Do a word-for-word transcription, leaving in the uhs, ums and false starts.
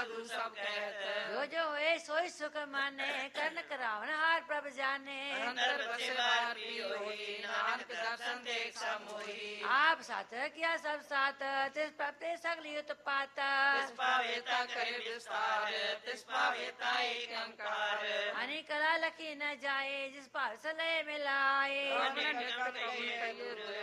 ਸਾਧੂ ਸਭ ਕਹਿਤ ਜੋ ਜੋ ਹੋਏ ਸੋਈ ਸੁਖ ਮਾਨੇ ਕਰਨ ਕਰਾਵਨ ਹਾਰ ਪ੍ਰਭ ਜਾਣੇ ਅੰਦਰ ਬਸੇ ਬਾਹਰ ਵੀ ਹੋਈ ਨਾਨਕ ਦਰਸ਼ਨ ਦੇਖ ਸਮੋਈ ਆਪ ਸਾਥ ਕਿਆ ਸਭ ਸਾਥ ਤਿਸ ਪ੍ਰਤੇ ਸਗਲੀ ਉਤਪਾਤ ਤਿਸ ਪਾਵੇ ਤਾ ਕਰੇ ਵਿਸਤਾਰ ਤਿਸ ਪਾਵੇ ਤਾ ਏਕ ਅੰਕਾਰ ਅਨਿ ਕਲਾ ਲਖੀ ਨ ਜਾਏ ਜਿਸ ਭਾਰ ਸਲੇ ਮਿਲਾਏ ਅਨਿਕ ਨਿਤ ਕਹੀ